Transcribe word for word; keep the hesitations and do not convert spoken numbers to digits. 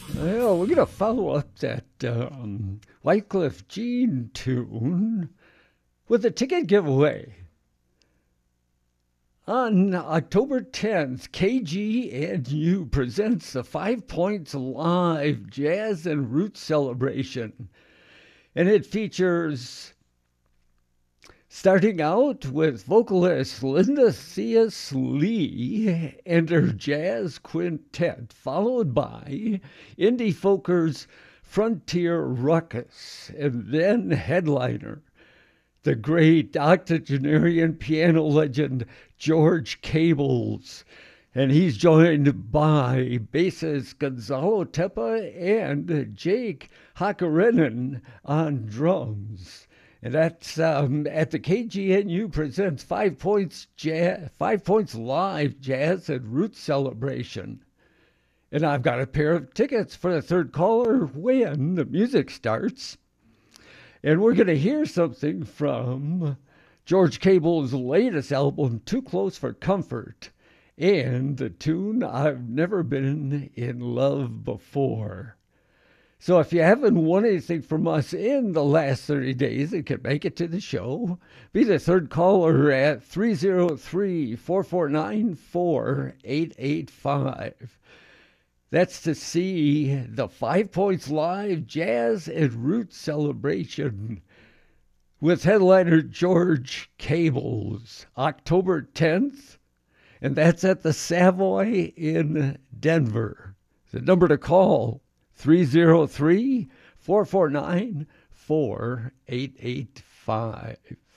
Well, we're going to follow up that um, Wycliffe Jean tune with a ticket giveaway. On October tenth, K G N U presents the Five Points Live Jazz and Roots Celebration. And it features, starting out with vocalist Linda Theus Lee and her jazz quintet, followed by indie folkers Frontier Ruckus, and then headliner, the great octogenarian piano legend George Cables. And he's joined by bassist Gonzalo Tepa and Jake Hakarinen on drums. And that's um, at the K G N U Presents Five Points Jazz, Five Points Live Jazz and Roots Celebration. And I've got a pair of tickets for the third caller when the music starts. And we're going to hear something from George Cable's latest album, Too Close for Comfort, and the tune I've Never Been in Love Before. So if you haven't won anything from us in the last thirty days and can make it to the show, be the third caller at three oh three, four four nine, four eight eight five. That's to see the Five Points Live Jazz and Roots Celebration with headliner George Cables, October tenth, and that's at the Savoy in Denver. The number to call, three oh three, four four nine, four eight eight five.